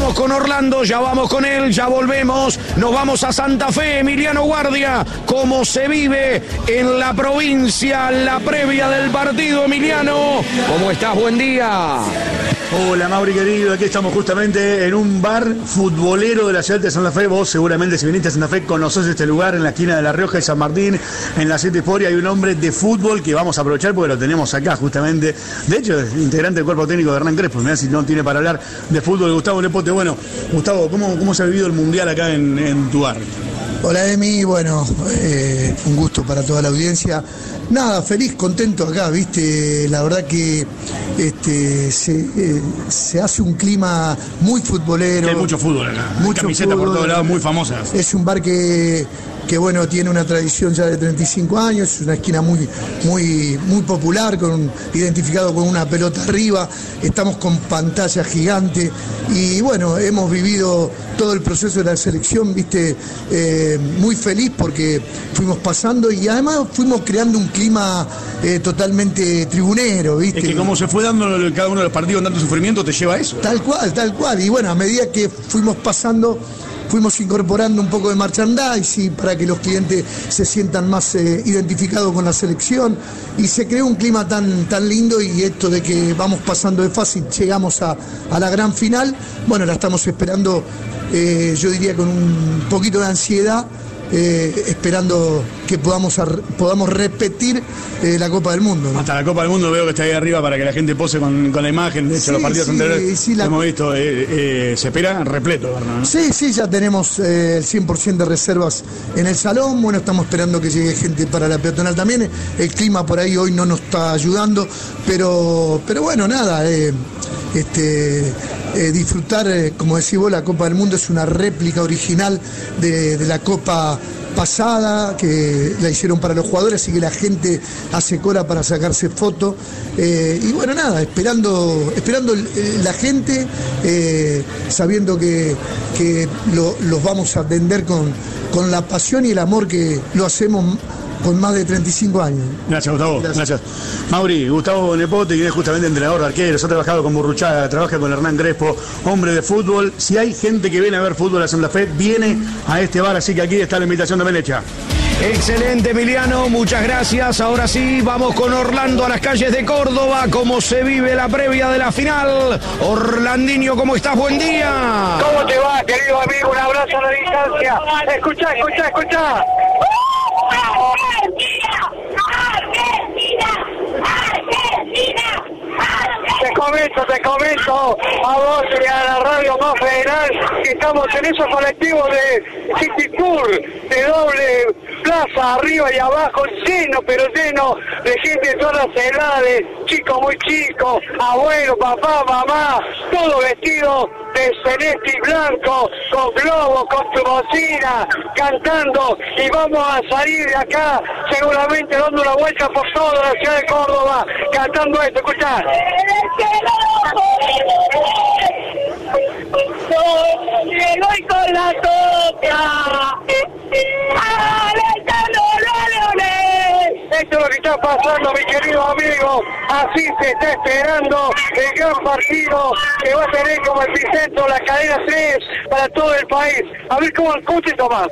vamos con Orlando, ya vamos con él, ya volvemos. Nos vamos a Santa Fe, Emiliano Guardia. ¿Cómo se vive en la provincia la previa del partido, Emiliano? ¿Cómo estás? Buen día. Hola Mauri querido, aquí estamos justamente en un bar futbolero de la ciudad de Santa Fe. Vos seguramente si viniste a Santa Fe conocés este lugar en la esquina de La Rioja y San Martín, en la 7 Sport, y hay un hombre de fútbol que vamos a aprovechar porque lo tenemos acá justamente. De hecho es integrante del cuerpo técnico de Hernán Crespo, mirá si no tiene para hablar de fútbol Gustavo Lepote. Bueno, Gustavo, ¿cómo se ha vivido el Mundial acá en tu bar? Hola Emi, bueno, un gusto para toda la audiencia. Nada, feliz, contento acá, viste, la verdad que se hace un clima muy futbolero. Hay mucho fútbol acá, mucha camiseta por todos lados, muy famosas. Es un bar que bueno, tiene una tradición ya de 35 años, es una esquina muy popular, identificado con una pelota arriba, estamos con pantalla gigante y bueno, hemos vivido todo el proceso de la selección, viste, muy feliz porque fuimos pasando y además fuimos creando un clima totalmente tribunero, viste. Es que como se fue dando cada uno de los partidos tanto sufrimiento, te lleva a eso. Tal cual, y bueno, a medida que fuimos pasando, fuimos incorporando un poco de merchandising para que los clientes se sientan más identificados con la selección y se creó un clima tan lindo, y esto de que vamos pasando de fácil, llegamos a la gran final, bueno, la estamos esperando, yo diría con un poquito de ansiedad, esperando que podamos repetir la Copa del Mundo, ¿no? Hasta la Copa del Mundo veo que está ahí arriba para que la gente pose con la imagen. De hecho, los partidos anteriores hemos visto, se espera repleto, ¿verdad? Sí, ya tenemos el 100% de reservas en el salón. Bueno, estamos esperando que llegue gente para la peatonal también. El clima por ahí hoy no nos está ayudando, pero bueno, nada, disfrutar, como decís vos, la Copa del Mundo es una réplica original de la Copa pasada, que la hicieron para los jugadores, así que la gente hace cola para sacarse fotos, y bueno, nada, esperando la gente, sabiendo que los vamos a atender con la pasión y el amor que lo hacemos con más de 35 años. Gracias, Gustavo. Gracias. Mauri, Gustavo Lepote, que es justamente entrenador de arqueros, ha trabajado con Burruchaga, trabaja con Hernán Crespo, hombre de fútbol. Si hay gente que viene a ver fútbol a Santa Fe, viene a este bar, así que aquí está la invitación también hecha. Excelente, Emiliano, muchas gracias. Ahora sí, vamos con Orlando a las calles de Córdoba. ¿Cómo se vive la previa de la final? Orlandinho, ¿cómo estás? Buen día. ¿Cómo te va, querido amigo? Un abrazo a la distancia. Escuchá. Te comento a vos y a la radio más federal que estamos en esos colectivos de City Tour, de doble plaza, arriba y abajo, lleno de gente de todas las edades, chicos muy chicos, abuelos, papá, mamá, todo vestido de celeste y blanco, con globos, con tu bocina, cantando, y vamos a salir de acá seguramente dando una vuelta por toda la ciudad de Córdoba, cantando esto, escuchá. Le doy con la toca. Esto es lo que está pasando, mi querido amigo. Así se está esperando el gran partido que va a tener como epicentro la cadena 3 para todo el país. A ver cómo te tomás.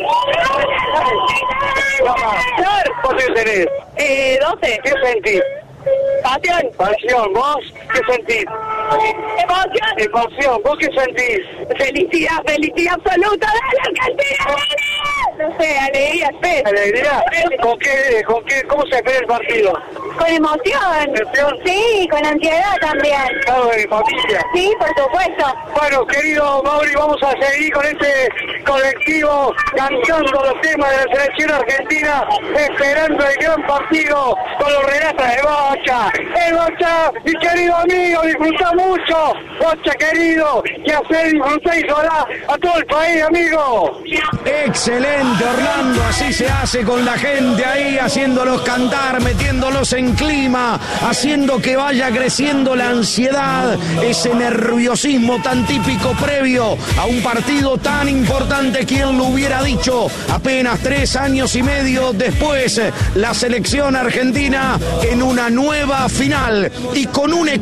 ¿Cuántos tenés? 12. ¿Qué sentís? Pasión. ¿Vos qué sentís? Emoción. ¿Vos qué sentís? Felicidad absoluta de la Argentina. No sé, alegría, fe. ¿Alegría? ¿Con qué? ¿Cómo se espera el partido? Con emoción. ¿Emoción? Sí, con ansiedad también. Claro, de familia. Sí, por supuesto. Bueno, querido Mauri, vamos a seguir con este colectivo cantando los temas de la selección argentina, esperando el gran partido con los relatos de Bocha. El Bocha, mi querido amigo, disfruta mucho. Bocha, querido, que hacer disfrutar y solar a todo el país, amigo. Excelente, Orlando, así se hace con la gente ahí, haciéndolos cantar, metiéndolos en clima, haciendo que vaya creciendo la ansiedad, ese nerviosismo tan típico previo a un partido tan importante. ¿Quién lo hubiera dicho? Apenas 3 años y medio después, la selección argentina en una nueva final y con un